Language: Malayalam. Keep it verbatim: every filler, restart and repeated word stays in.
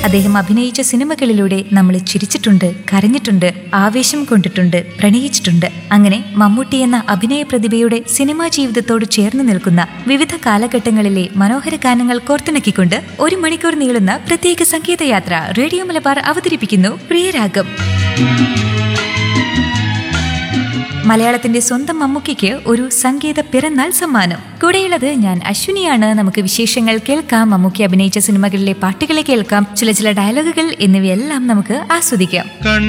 അദ്ദേഹം അഭിനയിച്ച സിനിമകളിലൂടെ നമ്മൾ ചിരിച്ചിട്ടുണ്ട്, കരഞ്ഞിട്ടുണ്ട്, ആവേശം കൊണ്ടിട്ടുണ്ട്, പ്രണയിച്ചിട്ടുണ്ട്. അങ്ങനെ മമ്മൂട്ടി എന്ന അഭിനയ പ്രതിഭയുടെ സിനിമാ ജീവിതത്തോട് ചേർന്ന് നിൽക്കുന്ന വിവിധ കാലഘട്ടങ്ങളിലെ മനോഹര ഗാനങ്ങൾ കോർത്തിണക്കിക്കൊണ്ട് ഒരു മണിക്കൂർ നീളുന്ന പ്രത്യേക സംഗീതയാത്ര റേഡിയോ മലബാർ അവതരിപ്പിക്കുന്നു പ്രിയരാഗം. മലയാളത്തിന്റെ സ്വന്തം മമ്മൂക്കിക്ക് ഒരു സംഗീത പിറന്നാൾ സമ്മാനം. കൂടെയുള്ളത് ഞാൻ അശ്വിനിയാണ്. നമുക്ക് വിശേഷങ്ങൾ കേൾക്കാം, മമ്മൂക്കി അഭിനയിച്ച സിനിമകളിലെ പാട്ടുകളെ കേൾക്കാം, ചില ചില ഡയലോഗുകൾ എന്നിവയെല്ലാം നമുക്ക് ആസ്വദിക്കാം.